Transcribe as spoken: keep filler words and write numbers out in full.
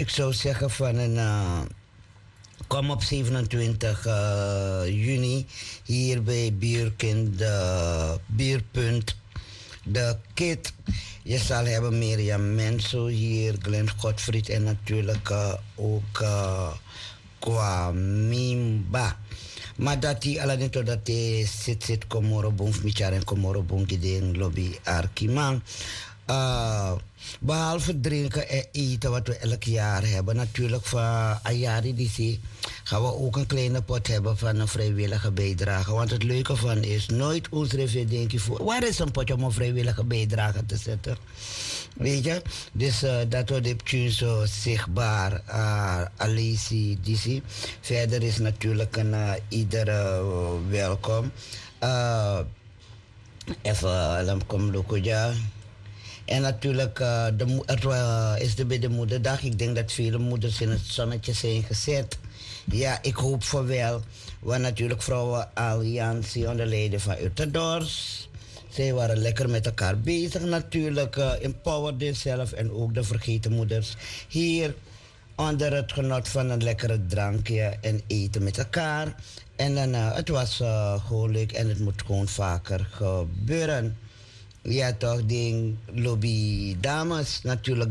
ik zou zeggen van een... Uh, kom op zevenentwintig uh, juni hier bij Bierkind, de Bierpunt, de Kit. Je zal hebben Mirjam Menso hier, Glenn Godfried en natuurlijk uh, ook uh, Kwamimba. Maar dat die alleen dat hij zit zit komoro bonf michar en komoro bongideen lobby arkiman. Uh, behalve drinken en eten wat we elk jaar hebben. Natuurlijk van Ayari die zie, gaan we ook een kleine pot hebben van een vrijwillige bijdrage. Want het leuke van is nooit ons revue denk je voor. Waar is een potje om een vrijwillige bijdrage te zetten? Weet je? Dus uh, dat wordt dit zo zichtbaar. Uh, Alicie die zie. Verder is natuurlijk een uh, iedere uh, welkom. Uh, even, dan kom Lokoja. En natuurlijk, uh, de, het uh, is de bij de moederdag. Ik denk dat vele moeders in het zonnetje zijn gezet. Ja, ik hoop voor wel. Want natuurlijk Vrouwenalliantie onder leiding van Utadors. Zij waren lekker met elkaar bezig natuurlijk. Uh, empower zelf en ook de vergeten moeders. Hier onder het genot van een lekkere drankje en eten met elkaar. En dan, uh, het was uh, gewoon leuk en het moet gewoon vaker gebeuren. Ja toch, ding lobby dames natuurlijk.